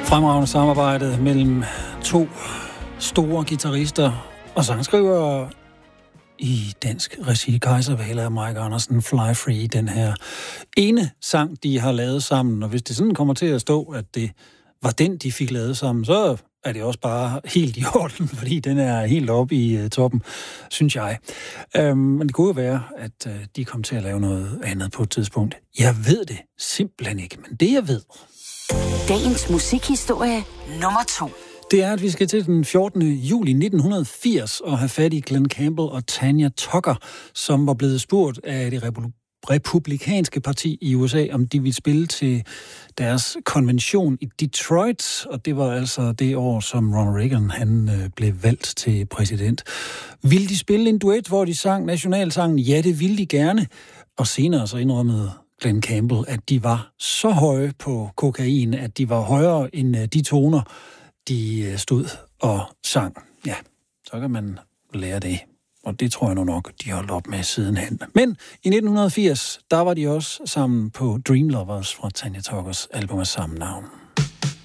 Fremragende samarbejde mellem to store guitarister og sangskrivere i dansk regi. Kaiser Vale og Mike Andersen, Fly Free, den her ene sang, de har lavet sammen. Og hvis det sådan kommer til at stå, at det var den, de fik lavet sammen, så er det også bare helt i orden, fordi den er helt oppe i toppen, synes jeg. Men det kunne jo være, at de kom til at lave noget andet på et tidspunkt. Jeg ved det simpelthen ikke, men det jeg ved... Dagens musikhistorie nummer 2. Det er, at vi skal til den 14. juli 1980 og have fat i Glenn Campbell og Tanya Tucker, som var blevet spurgt af det republikanske parti i USA, om de ville spille til deres konvention i Detroit, og det var altså det år, som Ronald Reagan han blev valgt til præsident. Ville de spille en duet, hvor de sang nationalsangen? Ja, det ville de gerne, og senere så indrømmede Glenn Campbell, at de var så høje på kokain, at de var højere end de toner, de stod og sang. Ja, så kan man lære det. Og det tror jeg nu nok, de holdt op med sidenhen. Men i 1980, der var de også sammen på Dream Lovers fra Tanya Tuckers album af samme navn.